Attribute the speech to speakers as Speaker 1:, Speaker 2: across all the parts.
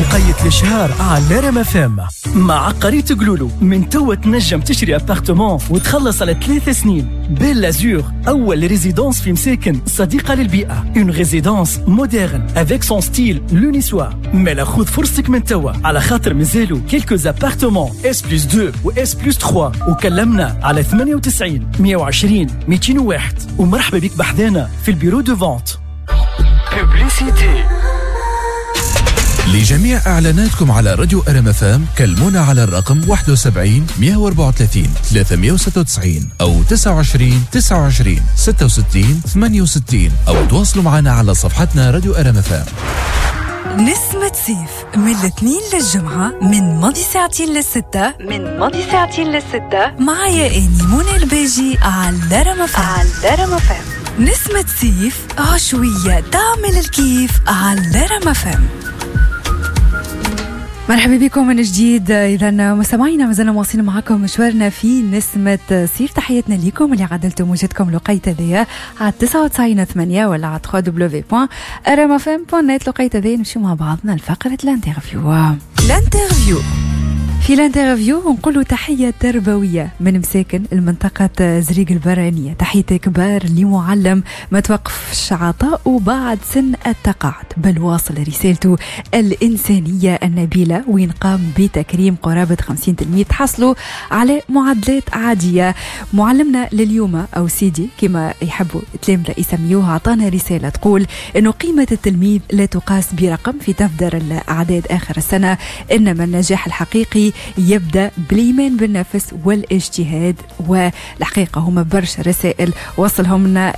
Speaker 1: وقيت الشهر على ريم اف ام. مع عقاري تقولولو من توا تنجم تشري ابارتمون وتخلص على 3 سنين. بيل لازور أول ريزيدونس في مساكن صديقة للبيئة. اون ريزيدونس مودرن افيك سون ستيل لونيسوا. مالا خذ فرصتك من توا على خاطر مازالو كيلكوز ابارتمون اس بلس 2 و اس بلس 3. وكلمنا على 98 120 201 ومرحبا بك بحذانا في البيرو دو فونت. بوبليسيتي.
Speaker 2: لجميع إعلاناتكم على راديو ريم اف ام كلمونا على الرقم 71 134 396 أو 29 29 66 68 أو تواصلوا معنا على صفحتنا راديو ريم اف ام.
Speaker 3: نسمة سيف من الاثنين للجمعة من ماضي ساعتين للستة معايا إني منى الباجي على ريم اف ام. نسمة سيف عشوية تعمل الكيف على ريم اف ام. مرحبا بكم من جديد. إذا مستمعينا مازلنا مواصلين معكم مشوارنا في نسمة سيف. تحياتنا لكم اللي عدلتم وجدكم لقيت ذي على 99.8 ولا على www.rmfm.net. لقيت ذي نمشي مع بعضنا لفقرة الانترفيو. في الانترفيو نقولوا تحية تربوية من مساكن المنطقة زريق البرانية. تحية كبار لمعلم ما توقفش عطاءه بعد سن التقاعد، بل واصل رسالته الإنسانية النبيلة وين قام بتكريم قرابة 50 تلميذ تحصلوا على معادلات عادية. معلمنا لليوم أو سيدي كما يحبوا التلامذة يسميوها عطانا رسالة تقول إنه قيمة التلميذ لا تقاس برقم في تفدر الأعداد آخر السنة، إنما النجاح الحقيقي يبدأ بالإيمان بالنفس والاجتهاد. والحقيقة هما برشا رسائل وصلهم لنا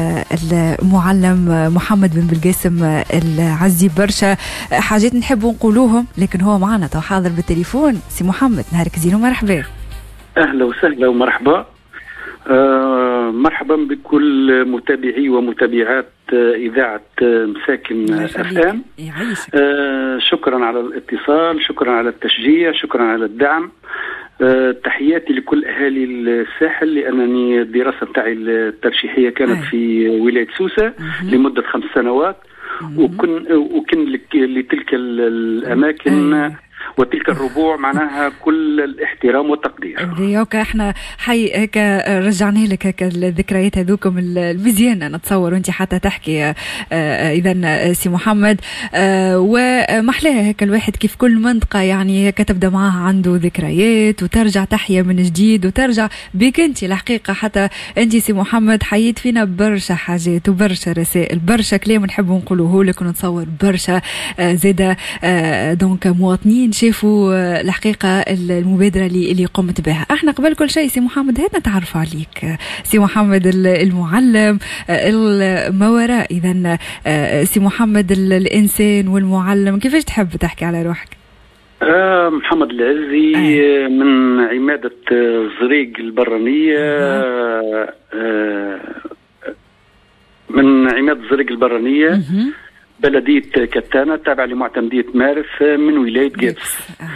Speaker 3: المعلم محمد بن بالقاسم العزي، برشا حاجات نحبوا نقولوهم لكن هو معنا تو حاضر بالتليفون. سي محمد نهارك زين ومرحبا.
Speaker 4: أهلا وسهلا ومرحبا. مرحبا بكل متابعي ومتابعات إذاعة مساكن أفام. شكرا على الاتصال، شكرا على التشجيع، شكرا على الدعم. تحياتي لكل أهالي الساحل، لأنني الدراسة بتاعي الترشيحية كانت في ولاية سوسة لمدة 5 سنوات، وكن لتلك الأماكن وتلك الربوع معناها كل الاحترام والتقدير.
Speaker 3: هيك احنا حي هيك رجعنا لك هيك الذكريات هذوكم المزيانه نتصور وانت حتى تحكي. اذا سي محمد ومحلاها هيك الواحد كيف كل منطقه يعني هيك تبدا معها عنده ذكريات وترجع تحيا من جديد وترجع بك انت. الحقيقه حتى انت سي محمد حييت فينا برشا حاجات وبرشا رسائل، برشا كلام نحب نقولوه لك ونتصور برشا زاده دونك مواطنين شافوا الحقيقة المبادرة اللي قمت بها. احنا قبل كل شيء سي محمد هات نتعرف عليك. سي محمد المعلم ما وراء إذن سي محمد الإنسان والمعلم، كيفاش تحب تحكي على روحك؟
Speaker 4: محمد العزي من عمادة زريق البرانية. من عمادة زريق البرانية بلدية كتانة تابعة لمعتمدية مارف من ولاية جابس.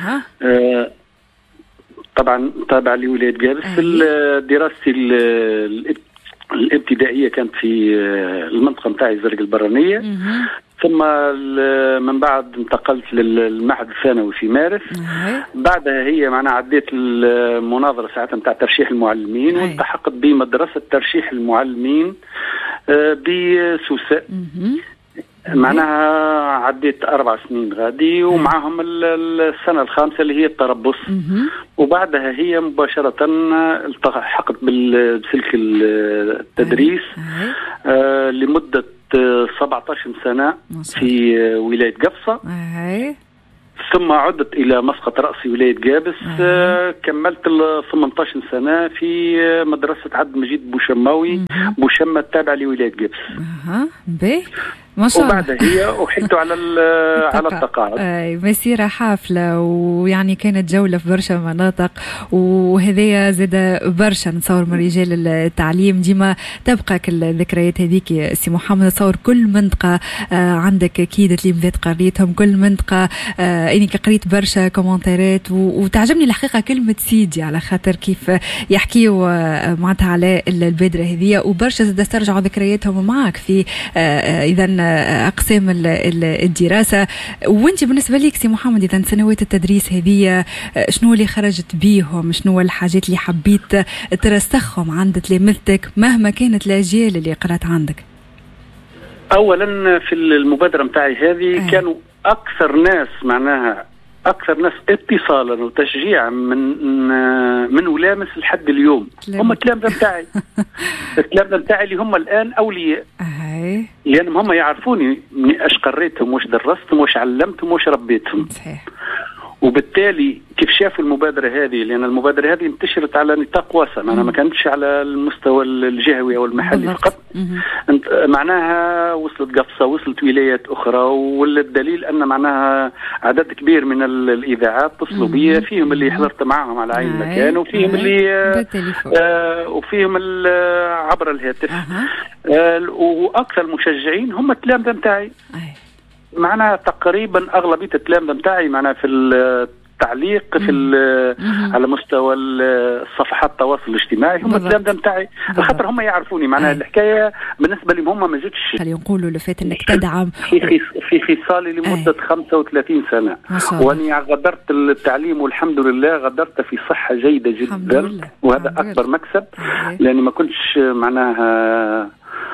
Speaker 4: طبعا تابعة لولاية جابس. دراستي الابتدائية كانت في المنطقة متاعي زرق البرانية، ثم من بعد انتقلت للمعهد الثانوي في مارف. بعدها هي معنا عديت المناظرة ساعتها متاع ترشيح المعلمين والتحقت بمدرسة ترشيح المعلمين بسوسة. معناها عديت 4 سنين غادي ومعهم السنة الخامسة اللي هي التربص. وبعدها هي مباشرة التحقت بسلك التدريس لمدة 17 سنة في ولاية قفصة. ثم عدت إلى مسقط رأسي ولاية جابس. كملت 18 سنة في مدرسة عبد المجيد بوشماوي بوشمة التابعة لولاية جابس.
Speaker 3: ما شاء الله.
Speaker 4: وبعدها هي أحيلت على التقاعد.
Speaker 3: مسيرة حافلة ويعني كانت جولة في برشا مناطق، وهذايا زاد برشا نتصور من رجال التعليم. ديما تبقى كل الذكريات هذيك سي محمد. نتصور كل منطقة عندك أكيد تلميذات قريتهم، كل منطقة إنك قريت برشا كومنتارات. وتعجبني الحقيقة كلمة سيدي على خاطر كيف يحكيوا معناتها على البادرة هذية، وبرشا زاد استرجعوا ذكرياتهم معك في إذا أقسام الدراسة. وانت بالنسبة لك سي محمد إذا سنوات التدريس هذه شنو اللي خرجت بيهم، شنو الحاجات اللي حبيت ترسخهم عند تلامذتك مهما كانت الأجيال اللي قرأت عندك؟
Speaker 4: أولا في المبادرة متاعي هذه كانوا أكثر ناس اتصالا وتشجيعا من ولامس لحد اليوم هم التلامذة متاعي. التلامذة متاعي اللي هم الآن أولياء، لأنهم هم يعرفوني ايش قريتهم واش درستهم واش علمتهم واش ربيتهم. صحيح. وبالتالي كيف شافوا المبادرة هذه، لأن المبادرة هذه انتشرت على نطاق واسع، معناها ما كانتش على المستوى الجهوي أو المحلي فقط، معناها وصلت قفصة، وصلت ولايات أخرى. والدليل أن معناها عدد كبير من الإذاعات اتصلوا بي، فيهم اللي حضرت معهم على عين مكان، وفيهم اللي وفيهم عبر الهاتف. وأكثر المشجعين هم التلامذة متاعي. معناها تقريبا أغلبية التلامذة متاعي معناها في التعليق على مستوى الصفحات التواصل الاجتماعي هم التلامذة متاعي، خاطر هم يعرفوني. معناها الحكاية بالنسبة لهم هم ما جتش
Speaker 3: يقولوا لفات انك تدعم
Speaker 4: في خصالي لمدة 35 سنة، وأني غدرت التعليم والحمد لله غدرت في صحة جيدة جدا، وهذا أكبر مكسب، لأني ما كنتش معناها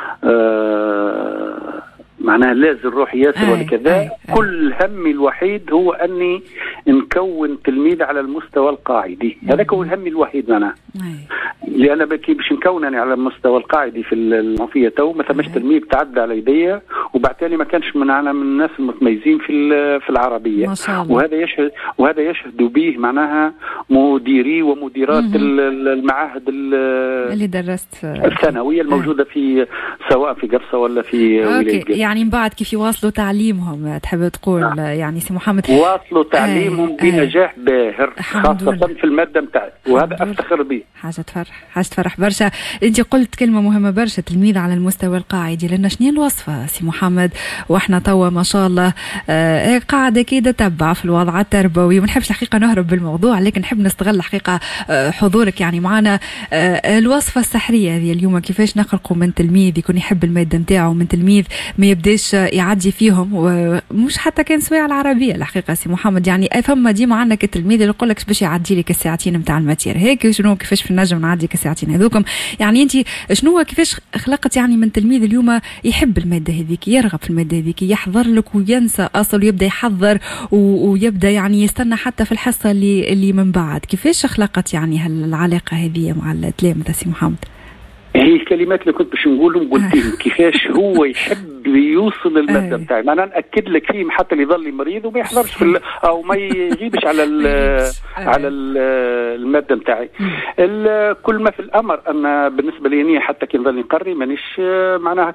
Speaker 4: لازم روح ياسر ولا كذا. كل همي الوحيد هو أني نكون تلميذ على المستوى القاعدي، هذاك هو همي الوحيد أنا. لأن باش نكون أنا على المستوى القاعدي في المنفية تو ما ثمش تلميذ تعدى على يدي، وبعدين ما كانش من الناس المتميزين في العربية. وهذا يشهد به معناها مديري ومديرات المعاهد اللي درست الثانوية الموجودة في سواء في قرصة ولا في ولاية.
Speaker 3: يعني من بعد كيف يواصلوا تعليمهم تحب تقول يعني سي محمد؟
Speaker 4: واصلوا تعليمهم بنجاح باهر، خاصة في المادة متاعي، وهذا أفتخر به.
Speaker 3: حاجة تفرح برشا. أنت قلت كلمة مهمة برشا، تلميذ على المستوى القاعدي، لأن شنو الوصفة سي محمد؟ وإحنا توا ما شاء الله قاعدة كده تبع في الوضع التربوي، وما نحبش الحقيقة نهرب بالموضوع، لكن نحب نستغل الحقيقة حضورك يعني معنا. الوصفة السحرية هذه اليوم كيفاش نخلقوا من تلميذ يكون يحب المادة متاعه، من تلميذ ما يبداش يعدي فيهم، ومش حتى كان سواء العربية الحقيقة سي محمد. يعني فما ديما عندك التلميذ اللي يقول لك باش يعدي لك الساعتين متاع الماتير هيك، شنو كيفاش في النجم نعدي الساعتين هذوكم؟ يعني انت شنو كيفاش خلقت يعني من تلميذ اليوم يحب المادة هذيك، يرغب في المادة هذيك، يحضر لك وينسى اصل ويبدا يحضر ويبدا يعني يستنى حتى في الحصة اللي من بعد؟ كيفاش خلقت يعني هالعلاقة هذه مع التلامذة سي محمد؟
Speaker 4: هي الكلمات اللي كنت باش نقولهم قلتهم. كيفاش هو يحب يوصل المادة بتاعي، معناها نأكد لك فيه حتى اللي يظل مريض وما يحضرش او ما يغيبش على المادة بتاعي. كل ما في الامر ان بالنسبة لي حتى كي نظل نقري مانيش معناها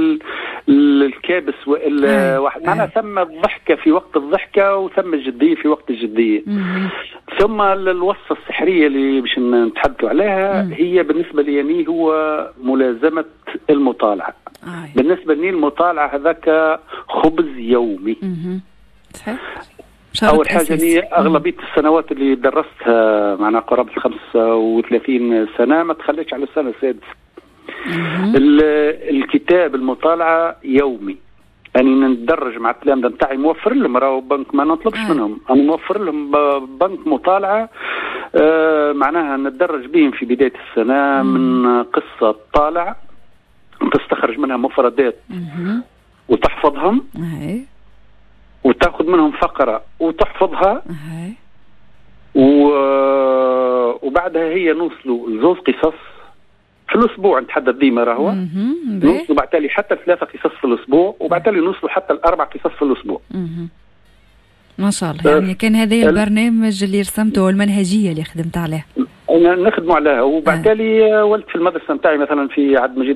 Speaker 4: الكابس معناها ثم الضحكة في وقت الضحكة وثم الجدية في وقت الجدية. ثم الوصفة السحرية اللي باش نتحدثوا عليها هي بالنسبة لي هو ملازمة المطالعة. بالنسبة لي المطالعة هذاك خبز يومي. صحيح. أول حاجة هي أغلبية السنوات اللي درستها معنا قرابة 35 سنة ما تخليش على السنة السادسة. الكتاب المطالعة يومي، أنا ندرج مع التلامذة نتاعي، موفر لهم راهو بنك ما نطلبش منهم، أنا موفر لهم بنك مطالعة معناها ندرج بهم في بداية السنة من قصة طالع تستخرج منها مفردات وتحفظهم، وتأخذ منهم فقرة وتحفظها، وبعدها هي نوصلوا زوز قصص في الأسبوع، نتحدث ديما راهو نوصلوا بعد تالي حتى 3 قصص في الأسبوع، وبعد تالي نوصلوا حتى 4 قصص في الأسبوع.
Speaker 3: ما شاء الله. يعني كان هذا البرنامج اللي رسمته والمنهجية اللي خدمت عليها
Speaker 4: نخدموا عليها. وبعد تالي ولدت في المدرسة نتاعي مثلا في عبد المجيد